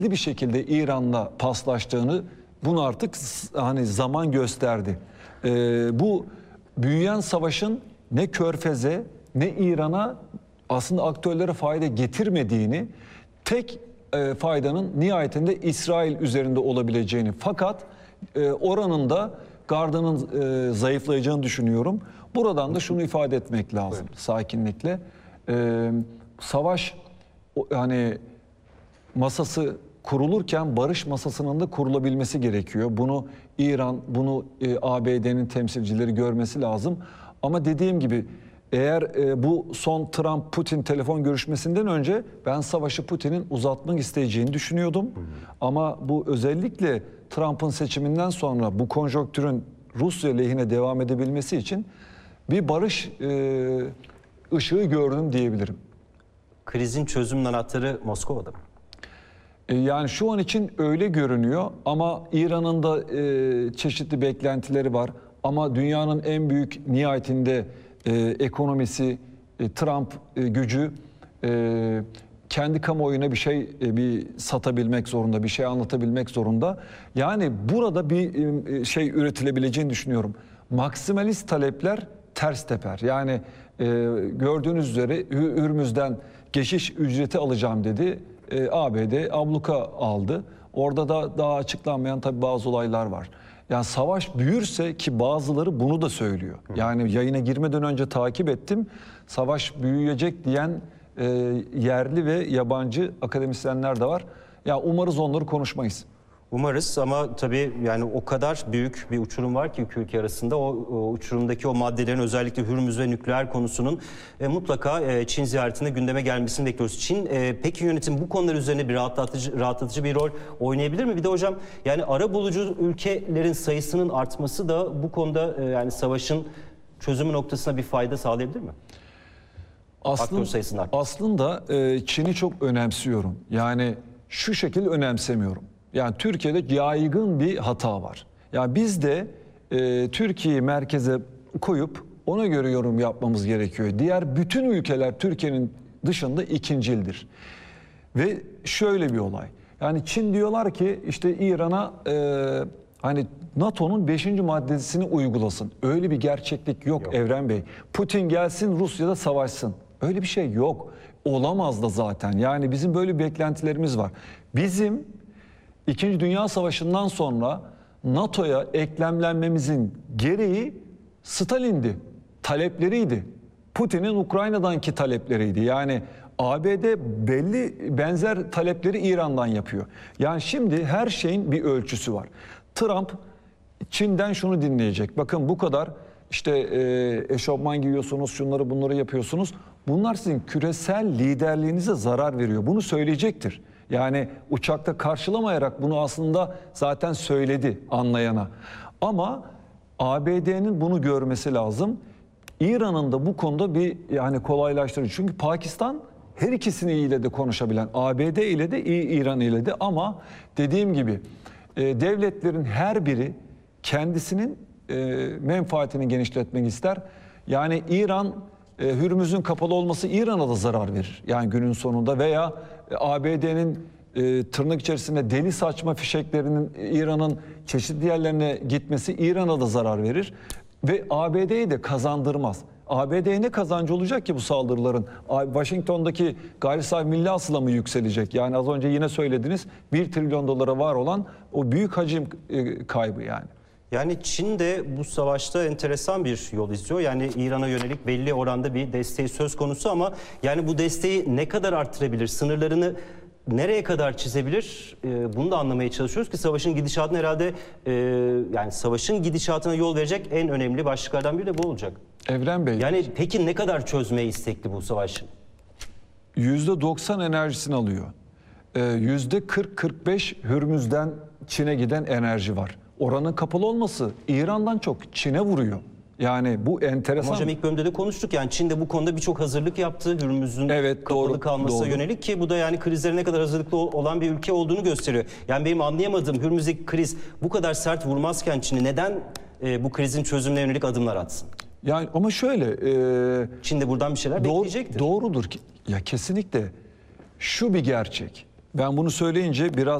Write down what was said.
bir şekilde İran'la paslaştığını, bunu artık hani zaman gösterdi. Bu büyüyen savaşın ne Körfez'e ne İran'a aslında aktörlere fayda getirmediğini, tek faydanın nihayetinde İsrail üzerinde olabileceğini, fakat oranın da gardının zayıflayacağını düşünüyorum. Buradan da şunu ifade etmek lazım sakinlikle. Savaş hani masası kurulurken barış masasının da kurulabilmesi gerekiyor. Bunu İran, bunu ABD'nin temsilcileri görmesi lazım. Ama dediğim gibi eğer bu son Trump-Putin telefon görüşmesinden önce ben savaşı Putin'in uzatmak isteyeceğini düşünüyordum. Ama bu özellikle Trump'ın seçiminden sonra bu konjonktürün Rusya lehine devam edebilmesi için bir barış ışığı gördüm diyebilirim. Krizin çözüm anahtarı Moskova'da mı? Yani şu an için öyle görünüyor ama İran'ın da çeşitli beklentileri var. Ama dünyanın en büyük nihayetinde ekonomisi, Trump gücü kendi kamuoyuna bir satabilmek zorunda, bir şey anlatabilmek zorunda. Yani burada bir şey üretilebileceğini düşünüyorum. Maksimalist talepler ters teper. Yani gördüğünüz üzere Hürmüz'den geçiş ücreti alacağım dedi. ABD abluka aldı. Orada da daha açıklanmayan tabii bazı olaylar var. Yani savaş büyürse, ki bazıları bunu da söylüyor. Yani yayına girmeden önce takip ettim. Savaş büyüyecek diyen yerli ve yabancı akademisyenler de var. Ya umarız onları konuşmayız. Umarız ama tabii yani o kadar büyük bir uçurum var ki iki ülke arasında. O uçurumdaki o maddelerin, özellikle Hürmüz ve nükleer konusunun mutlaka Çin ziyaretinde gündeme gelmesini bekliyoruz. Çin, Pekin yönetimi bu konular üzerine bir rahatlatıcı bir rol oynayabilir mi? Bir de hocam, yani arabulucu ülkelerin sayısının artması da bu konuda yani savaşın çözümü noktasına bir fayda sağlayabilir mi? Aslında Çin'i çok önemsiyorum. Yani şu şekilde önemsemiyorum. Yani Türkiye'de yaygın bir hata var. Yani biz de Türkiye'yi merkeze koyup ona göre yorum yapmamız gerekiyor. Diğer bütün ülkeler Türkiye'nin dışında ikincildir. Ve şöyle bir olay. Yani Çin diyorlar ki işte İran'a hani NATO'nun 5. maddesini uygulasın. Öyle bir gerçeklik yok Evren Bey. Putin gelsin Rusya'da savaşsın. Öyle bir şey yok. Olamaz da zaten. Yani bizim böyle beklentilerimiz var. Bizim İkinci Dünya Savaşı'ndan sonra NATO'ya eklemlenmemizin gereği Stalin'di, talepleriydi. Putin'in Ukrayna'danki talepleriydi. Yani ABD belli benzer talepleri İran'dan yapıyor. Yani şimdi her şeyin bir ölçüsü var. Trump Çin'den şunu dinleyecek. Bakın bu kadar işte eşofman giyiyorsunuz, şunları bunları yapıyorsunuz. Bunlar sizin küresel liderliğinize zarar veriyor. Bunu söyleyecektir. Yani uçakta karşılamayarak bunu aslında zaten söyledi anlayana. Ama ABD'nin bunu görmesi lazım. İran'ın da bu konuda bir yani kolaylaştırıcı. Çünkü Pakistan her ikisini ile de konuşabilen, ABD ile de İran ile de, ama dediğim gibi devletlerin her biri kendisinin menfaatini genişletmek ister. Yani İran, Hürmüz'ün kapalı olması İran'a da zarar verir. Yani günün sonunda, veya ABD'nin tırnak içerisinde deli saçma fişeklerinin İran'ın çeşitli yerlerine gitmesi İran'a da zarar verir. Ve ABD'yi de kazandırmaz. ABD'ye ne kazancı olacak ki bu saldırıların? Washington'daki gayri safi milli hasıla mı yükselecek? Yani az önce yine söylediniz, 1 trilyon dolara var olan o büyük hacim kaybı yani. Yani Çin de bu savaşta enteresan bir yol izliyor. Yani İran'a yönelik belli oranda bir desteği söz konusu, ama yani bu desteği ne kadar arttırabilir? Sınırlarını nereye kadar çizebilir? Bunu da anlamaya çalışıyoruz ki savaşın gidişatını herhalde yani savaşın gidişatına yol verecek en önemli başlıklardan biri de bu olacak. Evren Bey. Yani peki ne kadar çözmeye istekli bu savaş? %90 enerjisini alıyor. %40-45 Hürmüz'den Çin'e giden enerji var. Oranın kapalı olması İran'dan çok Çin'e vuruyor. Yani bu enteresan. Ama hocam ilk bölümde de konuştuk, yani Çin de bu konuda birçok hazırlık yaptı. Hürmüz'ün kapalı kalmasına yönelik, ki bu da yani krizlere ne kadar hazırlıklı olan bir ülke olduğunu gösteriyor. Yani benim anlayamadığım, Hürmüz'deki kriz bu kadar sert vurmazken Çin'i neden bu krizin çözümüne yönelik adımlar atsın? Yani ama şöyle Çin de buradan bir şeyler bekleyecektir. Doğrudur ki ya, kesinlikle şu bir gerçek. Ben bunu söyleyince biraz